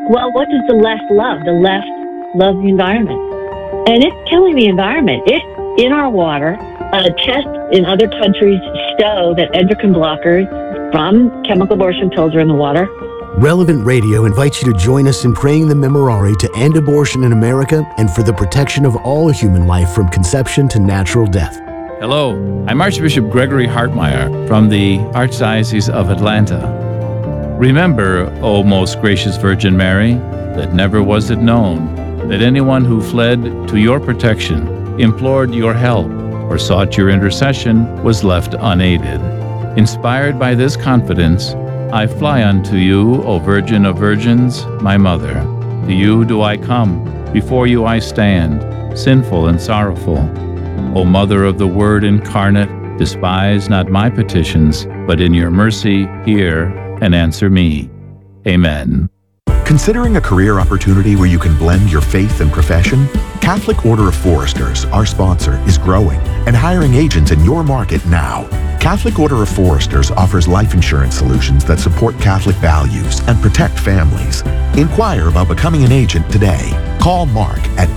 Well, what does the left love? The left loves the environment. And it's killing the environment. It's in our water. Tests in other countries show that endocrine blockers from chemical abortion pills are in the water. Relevant Radio invites you to join us in praying the Memorare to end abortion in America and for the protection of all human life from conception to natural death. Hello, I'm Archbishop Gregory Hartmeyer from the Archdiocese of Atlanta. Remember, O most gracious Virgin Mary, that never was it known that anyone who fled to your protection, implored your help, or sought your intercession was left unaided. Inspired by this confidence, I fly unto you, O Virgin of Virgins, my Mother. To you do I come, before you I stand, sinful and sorrowful. O Mother of the Word incarnate, despise not my petitions, but in your mercy hear and answer me. Amen. Considering a career opportunity where you can blend your faith and profession? Catholic Order of Foresters, our sponsor, is growing and hiring agents in your market now. Catholic Order of Foresters offers life insurance solutions that support Catholic values and protect families. Inquire about becoming an agent today. Call Mark at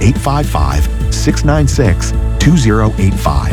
855-696-2085,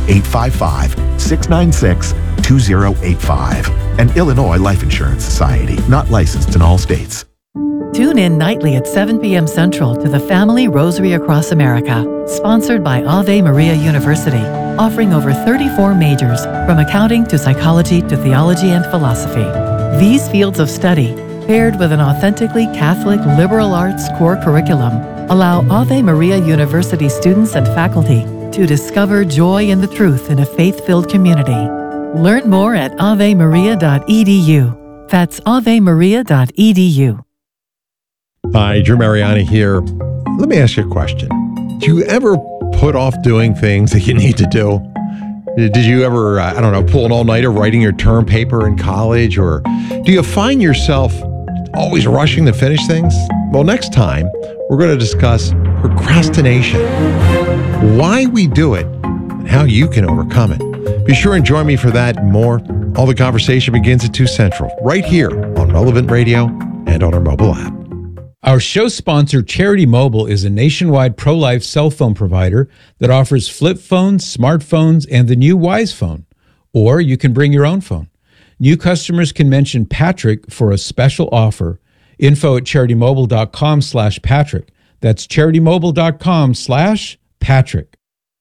855-696-2085, and Illinois Life Insurance Society, not licensed in all states. Tune in nightly at 7 p.m. Central to the Family Rosary Across America, sponsored by Ave Maria University, offering over 34 majors, from accounting to psychology to theology and philosophy. These fields of study, paired with an authentically Catholic liberal arts core curriculum, allow Ave Maria University students and faculty to discover joy in the truth in a faith-filled community. Learn more at avemaria.edu. That's avemaria.edu. Hi, Drew Mariani here. Let me ask you a question. Do you ever put off doing things that you need to do? Did you ever, pull an all-nighter writing your term paper in college? Or do you find yourself always rushing to finish things? Well, next time, we're going to discuss procrastination, why we do it, and how you can overcome it. Be sure and join me for that and more. All the conversation begins at 2 Central, right here on Relevant Radio and on our mobile app. Our show sponsor, Charity Mobile, is a nationwide pro-life cell phone provider that offers flip phones, smartphones, and the new Wise phone. Or you can bring your own phone. New customers can mention Patrick for a special offer. Info at CharityMobile.com/Patrick. That's CharityMobile.com/Patrick.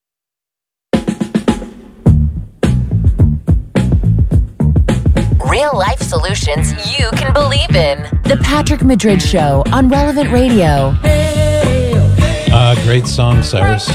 Real-life solutions you can believe in. The Patrick Madrid Show on Relevant Radio. Great song, Cyrus.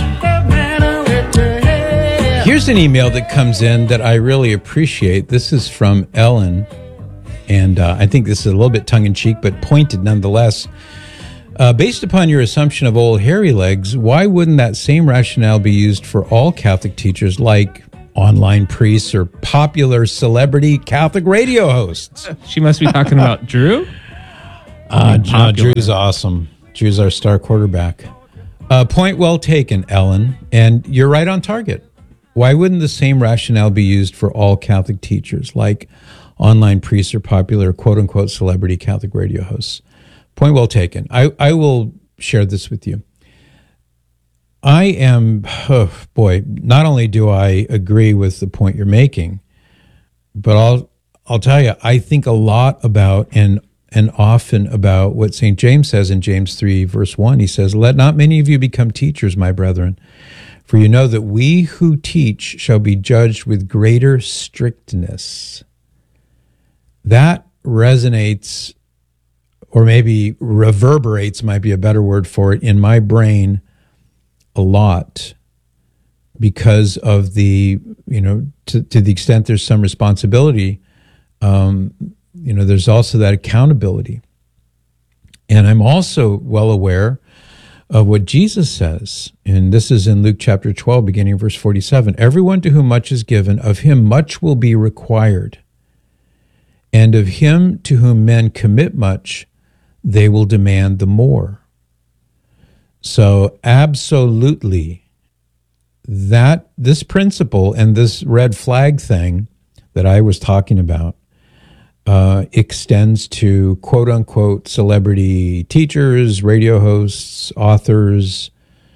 Here's an email that comes in that I really appreciate. This is from Ellen, and I think this is a little bit tongue-in-cheek, but pointed nonetheless. Based upon your assumption of old hairy legs, why wouldn't that same rationale be used for all Catholic teachers like online priests or popular celebrity Catholic radio hosts? She must be talking about Drew? Drew's awesome. Drew's our star quarterback. Point well taken, Ellen, and you're right on target. Why wouldn't the same rationale be used for all Catholic teachers like online priests or popular quote-unquote celebrity Catholic radio hosts? Point well taken. I will share this with you. I am, not only do I agree with the point you're making, but I'll tell you, I think a lot about and often about what St. James says in James 3, verse 1. He says, "Let not many of you become teachers, my brethren, for you know that we who teach shall be judged with greater strictness." That resonates, or maybe reverberates might be a better word for it, in my brain a lot, because of the, to the extent there's some responsibility, there's also that accountability. And I'm also well aware of what Jesus says, and this is in Luke chapter 12, beginning of verse 47. "Everyone to whom much is given, of him much will be required. And of him to whom men commit much, they will demand the more." So absolutely, this principle and this red flag thing that I was talking about extends to quote unquote celebrity teachers, radio hosts, authors,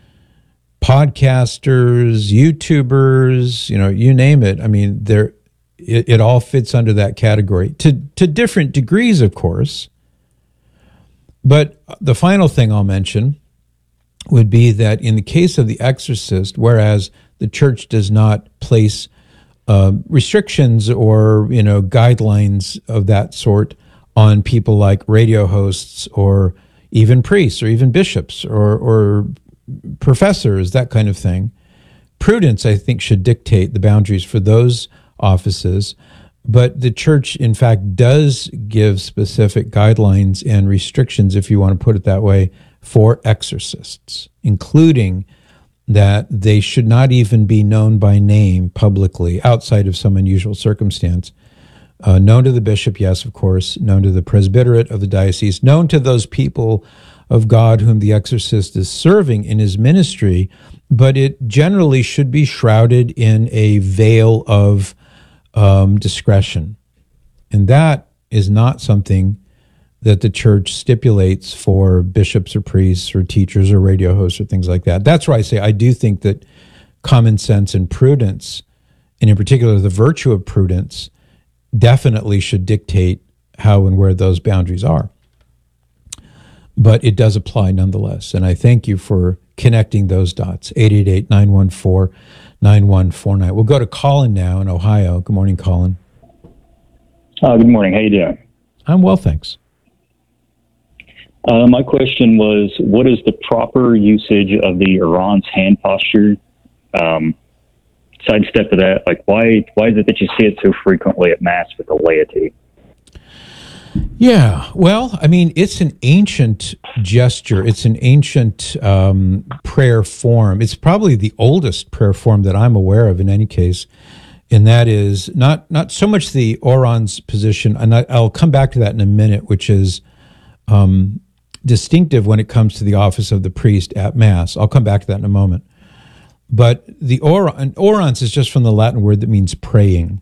podcasters, YouTubers, you name it. I mean, it all fits under that category to different degrees, of course. But the final thing I'll mention would be that in the case of The Exorcist, whereas the church does not place restrictions or guidelines of that sort on people like radio hosts or even priests or even bishops or professors, that kind of thing, prudence, I think, should dictate the boundaries for those offices. But the church, in fact, does give specific guidelines and restrictions, if you want to put it that way, for exorcists, including that they should not even be known by name publicly outside of some unusual circumstance. Known to the bishop, yes, of course, known to the presbyterate of the diocese, known to those people of God whom the exorcist is serving in his ministry, but it generally should be shrouded in a veil of discretion. And that is not something that the church stipulates for bishops or priests or teachers or radio hosts or things like that. That's why I say I do think that common sense and prudence, and in particular the virtue of prudence, definitely should dictate how and where those boundaries are. But it does apply nonetheless. And I thank you for connecting those dots. 888-914-9149. We'll go to Colin now in Ohio. Good morning, Colin. Good morning. How you doing? I'm well, thanks. My question was, what is the proper usage of the Iran's hand posture? Sidestep to that, like why is it that you see it so frequently at Mass with the laity? Yeah, well, I mean, it's an ancient gesture. It's an ancient prayer form. It's probably the oldest prayer form that I'm aware of in any case. And that is not so much the orans position, and I'll come back to that in a minute, which is distinctive when it comes to the office of the priest at Mass. I'll come back to that in a moment. But the orans is just from the Latin word that means praying.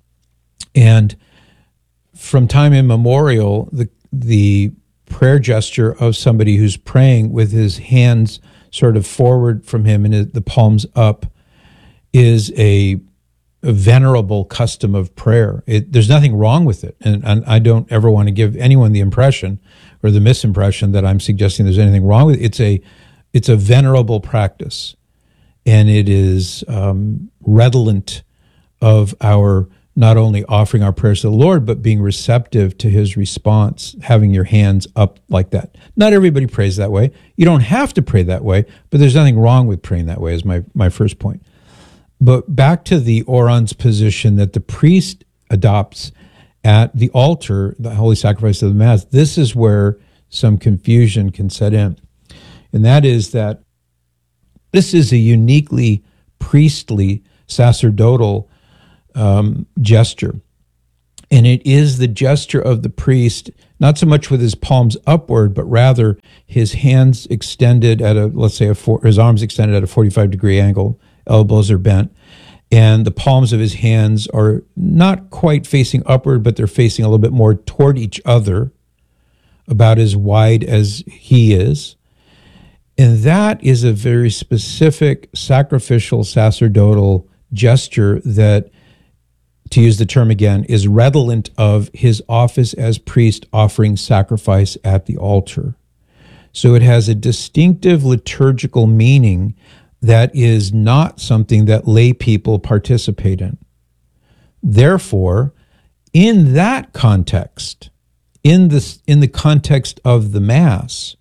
And from time immemorial, the prayer gesture of somebody who's praying with his hands sort of forward from him and the palms up is a venerable custom of prayer. There's nothing wrong with it. And I don't ever want to give anyone the impression or the misimpression that I'm suggesting there's anything wrong with it. It's a venerable practice. And it is redolent of our not only offering our prayers to the Lord, but being receptive to his response, having your hands up like that. Not everybody prays that way. You don't have to pray that way, but there's nothing wrong with praying that way is my first point. But back to the orans position that the priest adopts at the altar, the holy sacrifice of the Mass, this is where some confusion can set in. And that is that this is a uniquely priestly, sacerdotal gesture. And it is the gesture of the priest, not so much with his palms upward, but rather his hands extended at his arms extended at a 45-degree angle, elbows are bent, and the palms of his hands are not quite facing upward, but they're facing a little bit more toward each other, about as wide as he is. And that is a very specific sacrificial, sacerdotal gesture that, to use the term again, is redolent of his office as priest offering sacrifice at the altar. So it has a distinctive liturgical meaning that is not something that lay people participate in. Therefore, in that context, in the context of the Mass,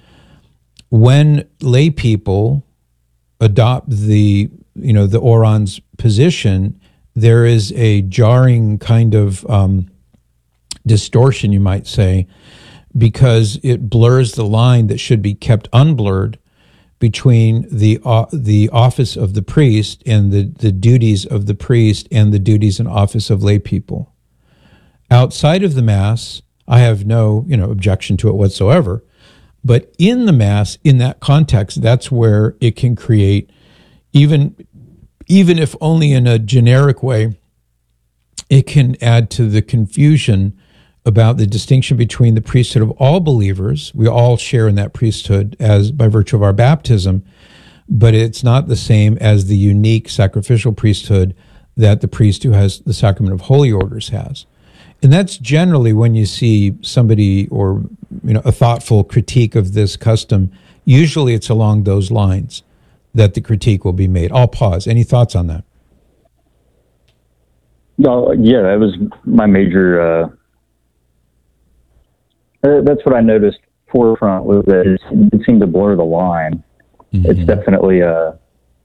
when lay people adopt the orans position, there is a jarring kind of distortion, you might say, because it blurs the line that should be kept unblurred between the office of the priest and the duties of the priest and the duties and office of lay people. Outside of the Mass, I have no objection to it whatsoever. But in the Mass, in that context, that's where it can create, even if only in a generic way, it can add to the confusion about the distinction between the priesthood of all believers. We all share in that priesthood as by virtue of our baptism, but it's not the same as the unique sacrificial priesthood that the priest who has the sacrament of holy orders has. And that's generally when you see somebody or a thoughtful critique of this custom, usually it's along those lines that the critique will be made. I'll pause. Any thoughts on that? No, yeah, that was my major, that's what I noticed forefront was that it seemed to blur the line. Mm-hmm. It's definitely, it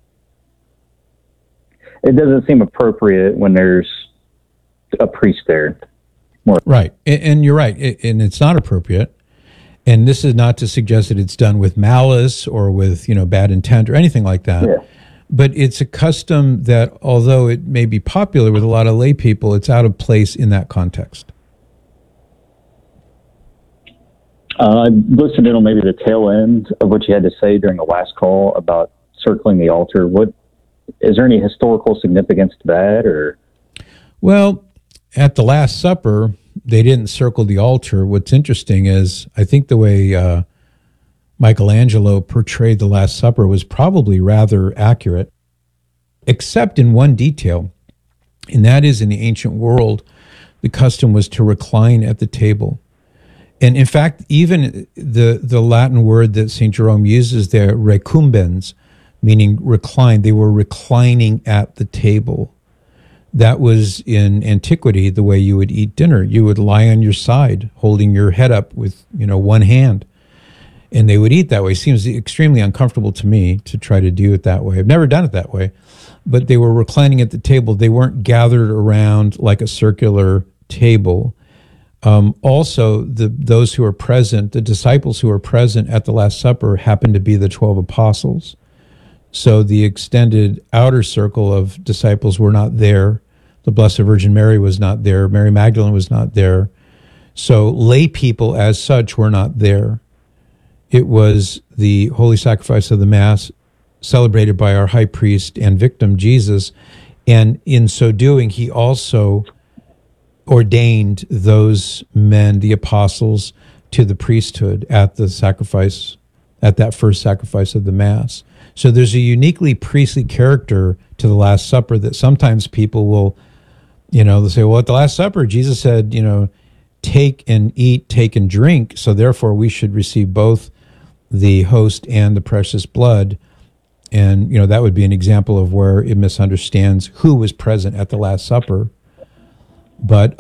doesn't seem appropriate when there's a priest there. Right. And you're right. And it's not appropriate. And this is not to suggest that it's done with malice or with, bad intent or anything like that. Yeah. But it's a custom that, although it may be popular with a lot of lay people, it's out of place in that context. I listened in on maybe the tail end of what you had to say during the last call about circling the altar. Is there any historical significance to that, or? Well, at the Last Supper, they didn't circle the altar. What's interesting is I think the way Michelangelo portrayed the Last Supper was probably rather accurate, except in one detail, and that is in the ancient world, the custom was to recline at the table. And in fact, even the Latin word that St. Jerome uses there, recumbens, meaning recline, they were reclining at the table. That was in antiquity the way you would eat dinner. You would lie on your side, holding your head up with, one hand. And they would eat that way. It seems extremely uncomfortable to me to try to do it that way. I've never done it that way. But they were reclining at the table. They weren't gathered around like a circular table. Also, those who are present, the disciples who are present at the Last Supper happened to be the 12 apostles. So the extended outer circle of disciples were not there. The Blessed Virgin Mary was not there. Mary Magdalene was not there. So lay people as such were not there. It was the holy sacrifice of the Mass celebrated by our high priest and victim, Jesus. And in so doing, he also ordained those men, the apostles, to the priesthood at the sacrifice, at that first sacrifice of the Mass. So there's a uniquely priestly character to the Last Supper that sometimes people will, they'll say, well, at the Last Supper, Jesus said, take and eat, take and drink. So therefore we should receive both the host and the precious blood. And, that would be an example of where it misunderstands who was present at the Last Supper. But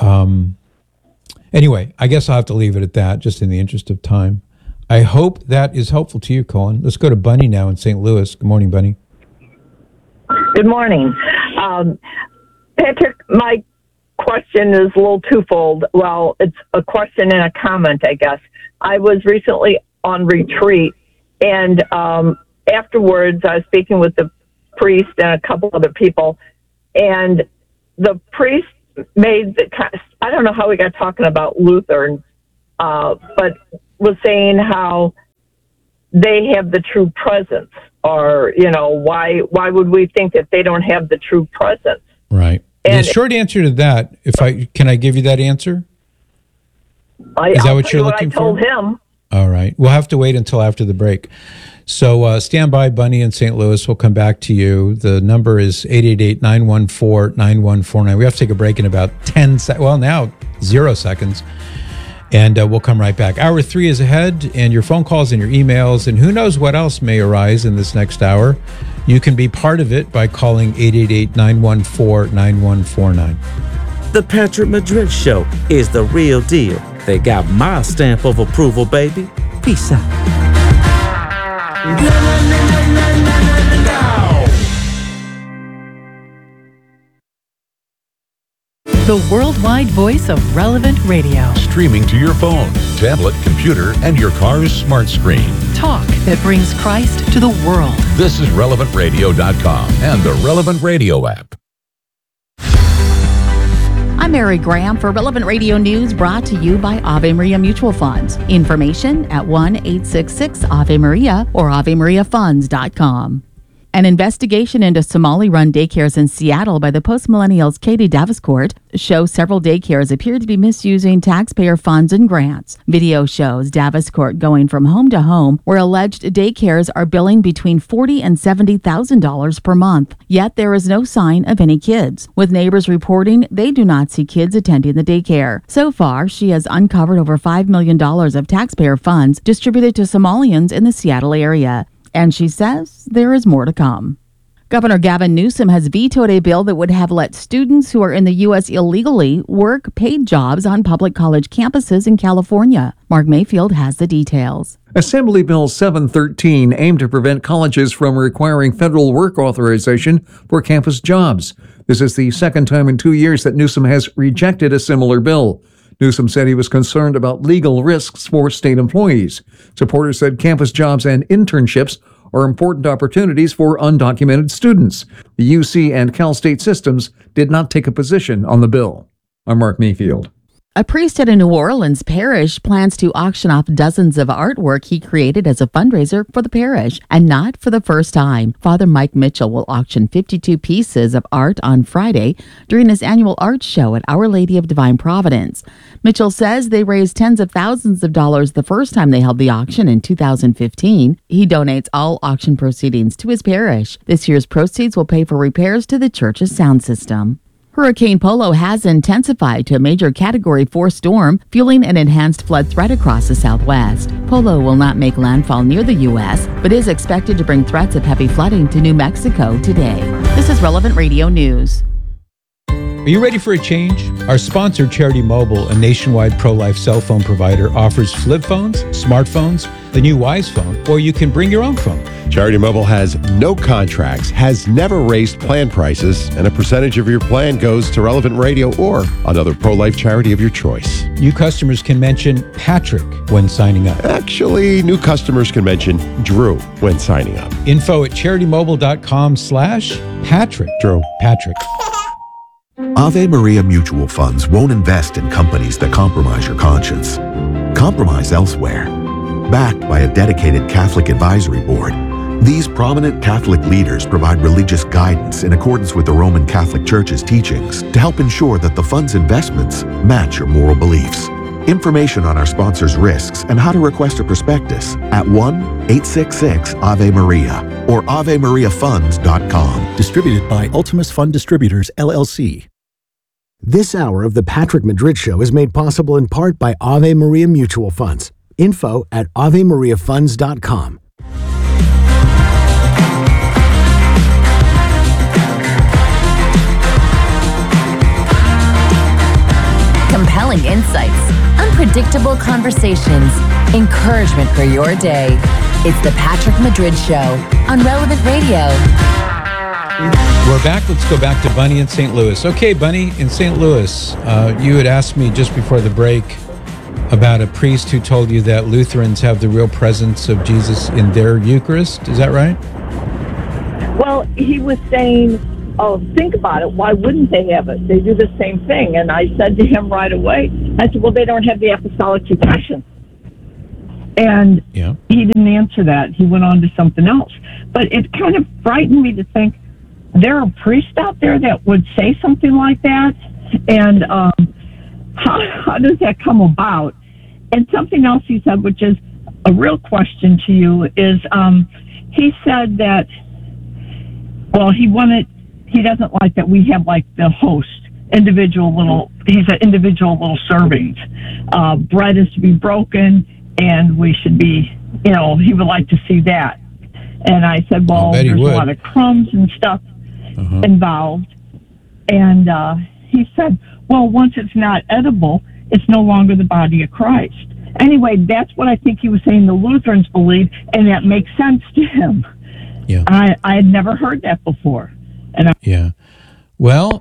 anyway, I guess I'll have to leave it at that, just in the interest of time. I hope that is helpful to you, Colin. Let's go to Bunny now in St. Louis. Good morning, Bunny. Good morning. Patrick, my question is a little twofold. Well, it's a question and a comment, I guess. I was recently on retreat, and afterwards I was speaking with the priest and a couple other people, and the priest made I don't know how we got talking about Luther, but was saying how they have the true presence, or why would we think that they don't have the true presence? Right. And the short answer to that, can I give you that answer? Is that what you're looking for? I told him. All right. We'll have to wait until after the break. So stand by, Bunny in St. Louis. We'll come back to you. The number is 888-914-9149. We have to take a break in about 10 seconds. Well, now 0 seconds. And we'll come right back. Hour 3 is ahead, and your phone calls and your emails, and who knows what else may arise in this next hour. You can be part of it by calling 888-914-9149. The Patrick Madrid Show is the real deal. They got my stamp of approval, baby. Peace out. The worldwide voice of Relevant Radio. Streaming to your phone, tablet, computer, and your car's smart screen. Talk that brings Christ to the world. This is RelevantRadio.com and the Relevant Radio app. I'm Mary Graham for Relevant Radio News, brought to you by Ave Maria Mutual Funds. Information at 1-866-AVE-MARIA or AveMariaFunds.com. An investigation into Somali-run daycares in Seattle by the post-millennials Katie Daviscourt shows several daycares appear to be misusing taxpayer funds and grants. Video shows Daviscourt going from home to home where alleged daycares are billing between $40,000 and $70,000 per month. Yet there is no sign of any kids, with neighbors reporting they do not see kids attending the daycare. So far, she has uncovered over $5 million of taxpayer funds distributed to Somalians in the Seattle area. And she says there is more to come. Governor Gavin Newsom has vetoed a bill that would have let students who are in the U.S. illegally work paid jobs on public college campuses in California. Mark Mayfield has the details. Assembly Bill 713 aimed to prevent colleges from requiring federal work authorization for campus jobs. This is the second time in 2 years that Newsom has rejected a similar bill. Newsom said he was concerned about legal risks for state employees. Supporters said campus jobs and internships are important opportunities for undocumented students. The UC and Cal State systems did not take a position on the bill. I'm Mark Mayfield. A priest at a New Orleans parish plans to auction off dozens of artwork he created as a fundraiser for the parish, and not for the first time. Father Mike Mitchell will auction 52 pieces of art on Friday during his annual art show at Our Lady of Divine Providence. Mitchell says they raised tens of thousands of dollars the first time they held the auction in 2015. He donates all auction proceedings to his parish. This year's proceeds will pay for repairs to the church's sound system. Hurricane Polo has intensified to a major Category 4 storm, fueling an enhanced flood threat across the Southwest. Polo will not make landfall near the U.S., but is expected to bring threats of heavy flooding to New Mexico today. This is Relevant Radio News. Are you ready for a change? Our sponsor, Charity Mobile, a nationwide pro-life cell phone provider, offers flip phones, smartphones, the new Wise phone, or you can bring your own phone. Charity Mobile has no contracts, has never raised plan prices, and a percentage of your plan goes to Relevant Radio or another pro-life charity of your choice. New customers can mention Patrick when signing up. Actually, new customers can mention Drew when signing up. Info at CharityMobile.com/Patrick. Drew. Patrick. Ave Maria Mutual Funds won't invest in companies that compromise your conscience. Compromise elsewhere. Backed by a dedicated Catholic advisory board, these prominent Catholic leaders provide religious guidance in accordance with the Roman Catholic Church's teachings to help ensure that the fund's investments match your moral beliefs. Information on our sponsors' risks and how to request a prospectus at 1-866-AVE-MARIA or AveMariaFunds.com. Distributed by Ultimus Fund Distributors, LLC. This hour of the Patrick Madrid Show is made possible in part by Ave Maria Mutual Funds. Info at AveMariaFunds.com. Compelling insights, unpredictable conversations, encouragement for your day. It's the Patrick Madrid Show on Relevant Radio. We're back. Let's go back to Bunny in St. Louis. Okay, Bunny in St. Louis, you had asked me just before the break about a priest who told you that Lutherans have the real presence of Jesus in their Eucharist. Is that right? Well, he was saying, oh, think about it. Why wouldn't they have it? They do the same thing. And I said to him right away, I said, well, they don't have the apostolic succession. And he didn't answer that. He went on to something else. But it kind of frightened me to think there are priests out there that would say something like that. And how does that come about? And something else he said, which is a real question to you, is he said that, well, he doesn't like that we have like the host, he's an individual little servings. Bread is to be broken, and we should be, he would like to see that. And I said, well, there's a lot of crumbs and stuff involved. And he said, well, once it's not edible, it's no longer the body of Christ. Anyway, that's what I think he was saying the Lutherans believe, and that makes sense to him. Yeah. I had never heard that before. And Well,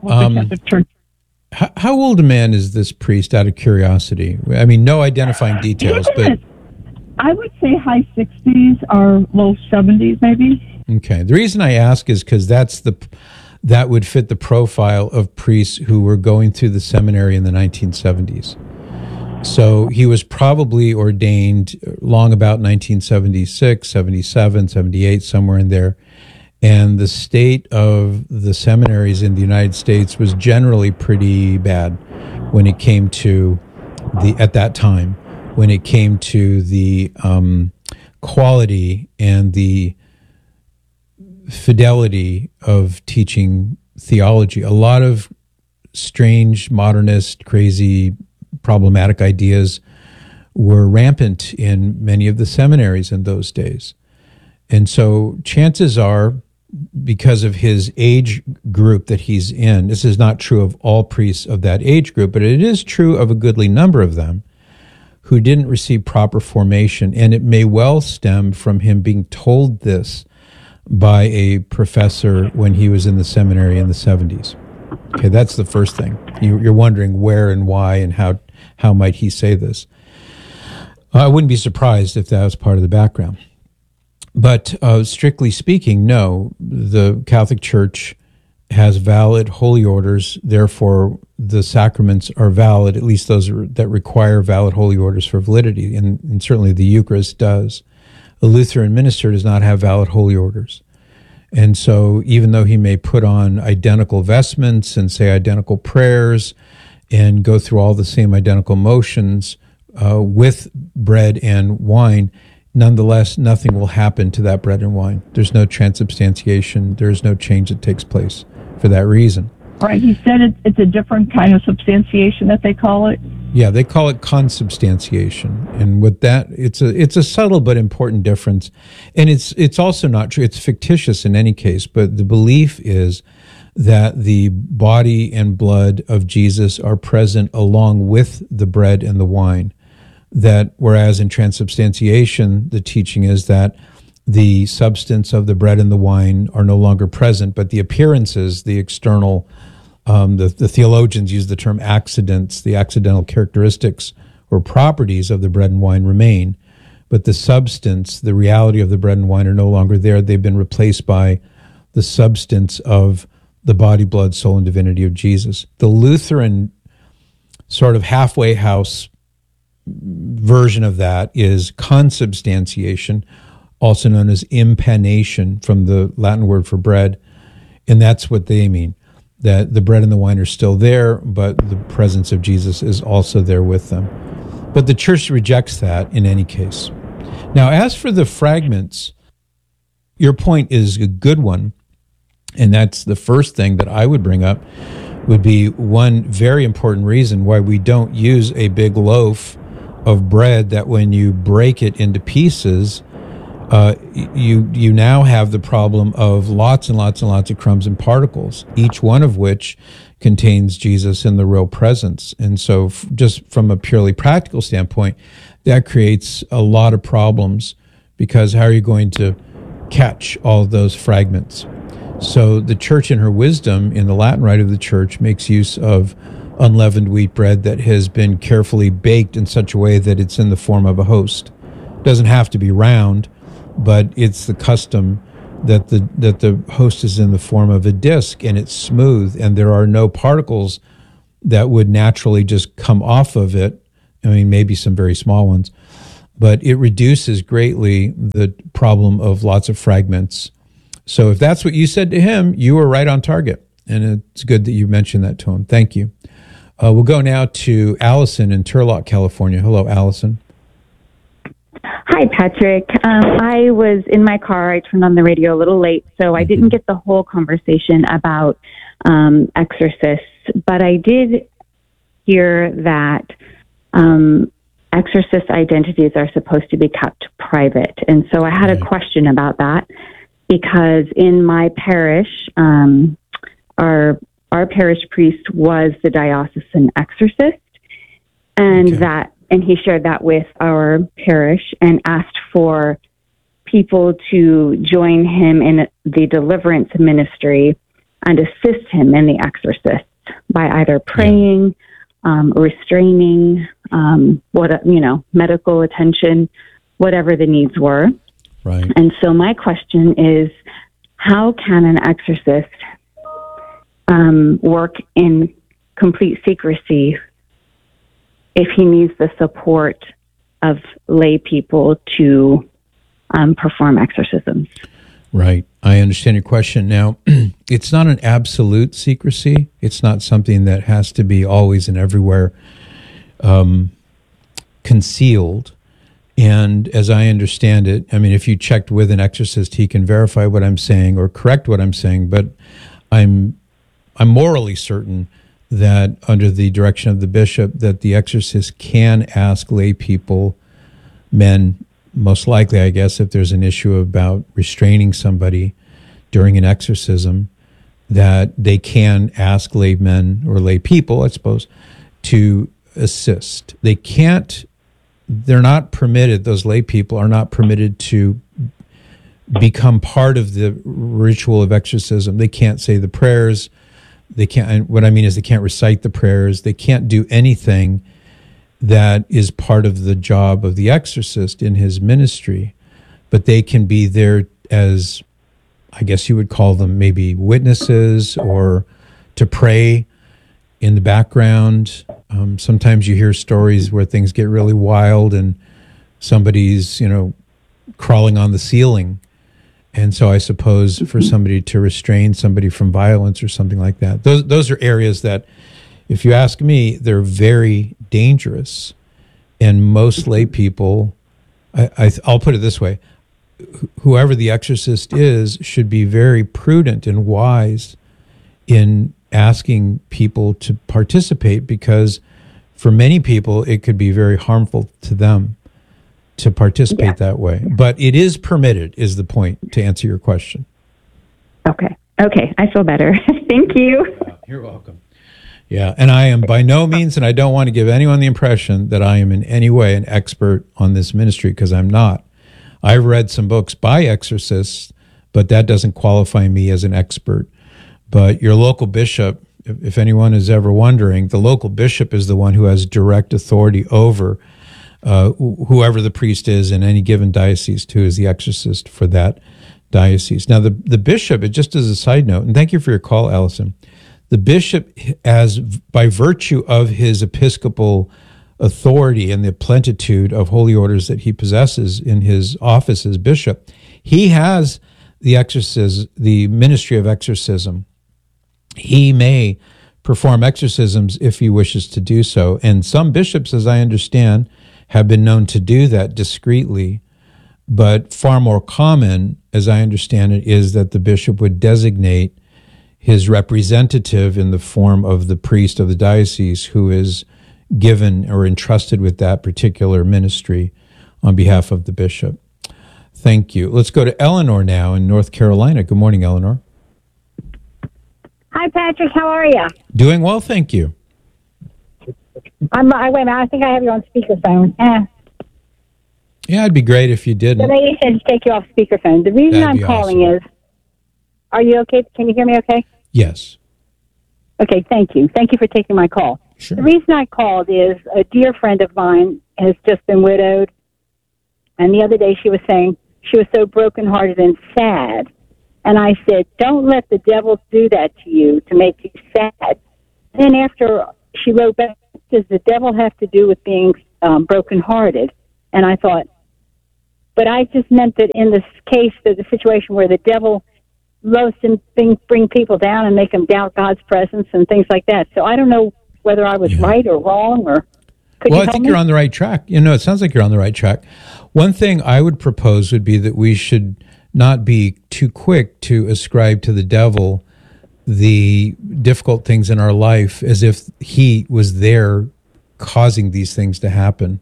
how old a man is this priest, out of curiosity? I mean, no identifying details, but I would say high 60s or low 70s, maybe. Okay. The reason I ask is because that would fit the profile of priests who were going through the seminary in the 1970s. So he was probably ordained long about 1976, 77, 78, somewhere in there. And the state of the seminaries in the United States was generally pretty bad when it came to at that time, when it came to the quality and the fidelity of teaching theology. A lot of strange, modernist, crazy, problematic ideas were rampant in many of the seminaries in those days. And so chances are, because of his age group that he's in, this is not true of all priests of that age group, but it is true of a goodly number of them who didn't receive proper formation. And it may well stem from him being told this by a professor when he was in the seminary in the 70s. Okay, that's the first thing. You're wondering where and why and how might he say this. I wouldn't be surprised if that was part of the background. But strictly speaking, no, the Catholic Church has valid holy orders. Therefore, the sacraments are valid, at least those that require valid holy orders for validity. And certainly the Eucharist does. A Lutheran minister does not have valid holy orders. And so even though he may put on identical vestments and say identical prayers and go through all the same identical motions with bread and wine, nonetheless, nothing will happen to that bread and wine. There's no transubstantiation. There's no change that takes place for that reason. Right. He said it's a different kind of substantiation that they call it. Yeah, they call it consubstantiation. And with that, it's a subtle but important difference. And it's also not true. It's fictitious in any case, but the belief is that the body and blood of Jesus are present along with the bread and the wine. That whereas in transubstantiation, the teaching is that the substance of the bread and the wine are no longer present, but the appearances, the external, the theologians use the term accidents, the accidental characteristics or properties of the bread and wine remain, but the substance, the reality of the bread and wine are no longer there. They've been replaced by the substance of the body, blood, soul, and divinity of Jesus. The Lutheran sort of halfway house version of that is consubstantiation, also known as impanation, from the Latin word for bread. And that's what they mean, that the bread and the wine are still there, but the presence of Jesus is also there with them. But the church rejects that in any case. Now, as for the fragments, your point is a good one. And that's the first thing that I would bring up, would be one very important reason why we don't use a big loaf of bread that when you break it into pieces, you now have the problem of lots and lots and lots of crumbs and particles, each one of which contains Jesus in the real presence. And so just from a purely practical standpoint, that creates a lot of problems, because how are you going to catch all of those fragments? So the church in her wisdom, in the Latin rite of the church, makes use of unleavened wheat bread that has been carefully baked in such a way that it's in the form of a host. It doesn't have to be round, but it's the custom that the host is in the form of a disc, and it's smooth, and there are no particles that would naturally just come off of it. I mean, maybe some very small ones, but it reduces greatly the problem of lots of fragments. So if that's what you said to him, you were right on target. And it's good that you mentioned that to him. Thank you. We'll go now to Allison in Turlock, California. Hello, Allison. Hi, Patrick. I was in my car. I turned on the radio a little late, so I didn't get the whole conversation about exorcists, but I did hear that exorcist identities are supposed to be kept private. And so I had a question about that, because in my parish, our parish priest was the diocesan exorcist, and he shared that with our parish and asked for people to join him in the deliverance ministry and assist him in the exorcists by either praying, restraining, medical attention, whatever the needs were. Right. And so my question is, how can an exorcist work in complete secrecy if he needs the support of lay people to perform exorcisms? Right. I understand your question. Now, it's not an absolute secrecy. It's not something that has to be always and everywhere concealed. And as I understand it, I mean, if you checked with an exorcist, he can verify what I'm saying or correct what I'm saying. But I'm morally certain that under the direction of the bishop, that the exorcist can ask lay people, men, most likely, I guess, if there's an issue about restraining somebody during an exorcism, that they can ask lay men or lay people, I suppose, to assist. They can't, they're not permitted, those lay people are not permitted to become part of the ritual of exorcism. They can't say the prayers. They can't, and what I mean is they can't recite the prayers. They can't do anything that is part of the job of the exorcist in his ministry, but they can be there as, I guess you would call them maybe witnesses or to pray in the background. Sometimes you hear stories where things get really wild and somebody's, crawling on the ceiling. And so I suppose for somebody to restrain somebody from violence or something like that, those are areas that, if you ask me, they're very dangerous. And most lay people, I'll put it this way, whoever the exorcist is should be very prudent and wise in asking people to participate, because for many people, it could be very harmful to them to participate that way. But it is permitted, is the point, to answer your question. Okay. I feel better. Thank you. You're welcome. Yeah, and I am by no means, and I don't want to give anyone the impression that I am in any way an expert on this ministry, because I'm not. I've read some books by exorcists, but that doesn't qualify me as an expert. But your local bishop, if anyone is ever wondering, the local bishop is the one who has direct authority over whoever the priest is in any given diocese, too, is the exorcist for that diocese. Now, the bishop, just as a side note, and thank you for your call, Allison, the bishop, as by virtue of his episcopal authority and the plenitude of holy orders that he possesses in his office as bishop, he has the ministry of exorcism. He may perform exorcisms if he wishes to do so. And some bishops, as I understand, have been known to do that discreetly. But far more common, as I understand it, is that the bishop would designate his representative in the form of the priest of the diocese who is given or entrusted with that particular ministry on behalf of the bishop. Thank you. Let's go to Eleanor now in North Carolina. Good morning, Eleanor. Hi, Patrick. How are you? Doing well, thank you. I think I have you on speakerphone. Yeah, it'd be great if you didn't. The lady said to take you off speakerphone. The reason I'm calling is, are you okay? Can you hear me okay? Yes. Okay, thank you. Thank you for taking my call. Sure. The reason I called is a dear friend of mine has just been widowed, and the other day she was saying she was so brokenhearted and sad. And I said, don't let the devil do that to you to make you sad. Then after she wrote back, does the devil have to do with being brokenhearted? And I thought, but I just meant that in this case, there's a situation where the devil loves to bring people down and make them doubt God's presence and things like that. So I don't know whether I was right or wrong, or could you Well, I help think me? you're on the right track. It sounds like you're on the right track. One thing I would propose would be that we should not be too quick to ascribe to the devil the difficult things in our life as if he was there causing these things to happen.